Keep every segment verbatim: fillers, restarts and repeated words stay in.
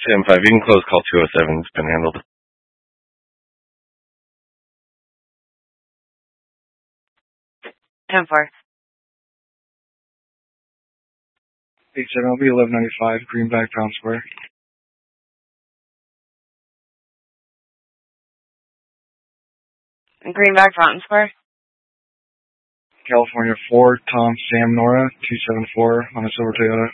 ten five, you can close call two oh seven. It's been handled. ten four. eight seven, I'll be eleven ninety-five, Greenback, Brown Square. Greenback, Fountain Square. California four, Tom, Sam, Nora, two seven four on a silver Toyota.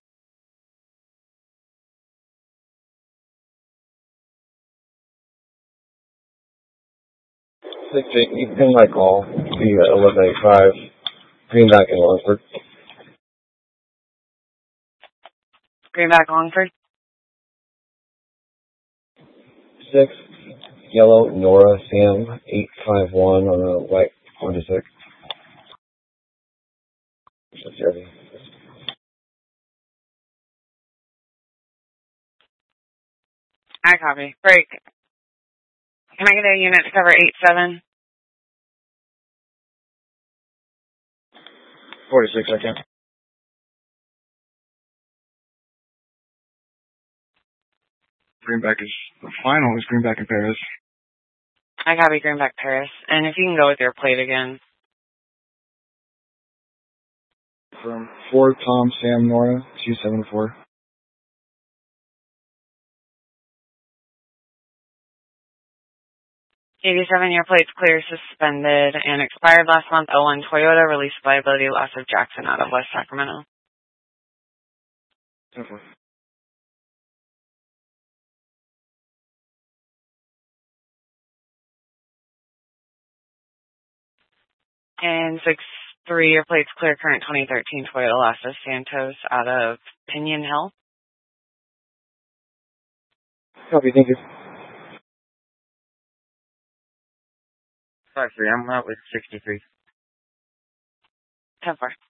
six eight, you can ping my call. Be at eleven ninety-five, Greenback in Longford. Greenback, Longford. six, Yellow, Nora, Sam, eight five one on a white Honda Civic. That's everything. I copy. Break. Can I get a unit to cover eight seven? forty-six, I can. Greenback is, the final is Greenback in Paris. I copy Greenback, Paris. And if you can go with your plate again. From four, Tom, Sam, Nora, two seven four. eighty-seven, your plate's clear, suspended, and expired last month. oh one Toyota, release liability, loss of Jackson out of West Sacramento. ten four. And six three, your plate's clear, current twenty thirteen Toyota Lexus Santos out of Pinion Hill. Copy, thank you. five three, I'm out with sixty-three. ten four.